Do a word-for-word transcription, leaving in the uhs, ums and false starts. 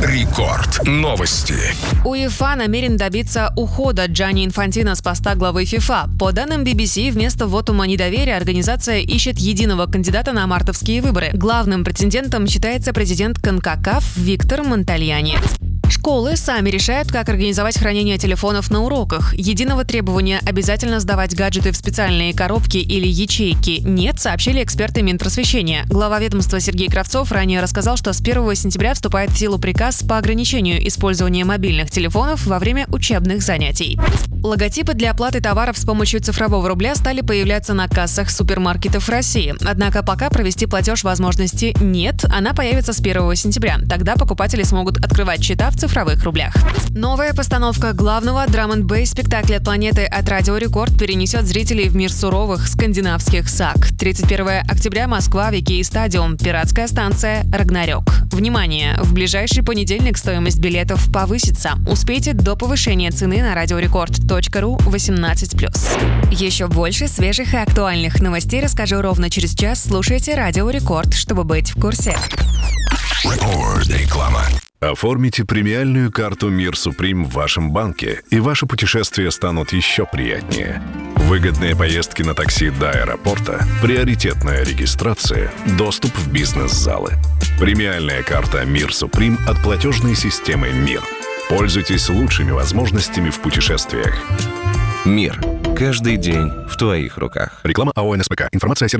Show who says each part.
Speaker 1: Рекорд. Новости.
Speaker 2: УЕФА намерен добиться ухода Джанни Инфантино с поста главы ФИФА. По данным би би си, вместо вотума недоверия организация ищет единого кандидата на мартовские выборы. Главным претендентом считается президент КОНКАКАФ Виктор Монтальяни. Школы сами решают, как организовать хранение телефонов на уроках. Единого требования обязательно сдавать гаджеты в специальные коробки или ячейки нет, сообщили эксперты Минпросвещения. Глава ведомства Сергей Кравцов ранее рассказал, что с первого сентября вступает в силу приказ по ограничению использования мобильных телефонов во время учебных занятий. Логотипы для оплаты товаров с помощью цифрового рубля стали появляться на кассах супермаркетов России. Однако пока провести платеж возможности нет, она появится с первого сентября. Тогда покупатели смогут открывать счета в цифровых рублях. Новая постановка главного драм-энд-бейс спектакля планеты от Радио Рекорд перенесет зрителей в мир суровых скандинавских саг. тридцать первого октября Москва, Вики Стадиум, Пиратская станция, Рагнарёк. Внимание! В ближайший понедельник стоимость билетов повысится. Успейте до повышения цены на радиорекорд точка ру восемнадцать плюс. Еще больше свежих и актуальных новостей расскажу ровно через час. Слушайте Радио Рекорд, чтобы быть в курсе.
Speaker 1: Рекорд. Реклама.
Speaker 3: Оформите премиальную карту «Мир Суприм» в вашем банке, и ваши путешествия станут еще приятнее. Выгодные поездки на такси до аэропорта, приоритетная регистрация, доступ в бизнес-залы. Премиальная карта «Мир Суприм» от платежной системы «Мир». Пользуйтесь лучшими возможностями в путешествиях.
Speaker 4: Мир. Каждый день в твоих руках.
Speaker 3: Реклама АО эн эс пэ ка. Информация о сервисе.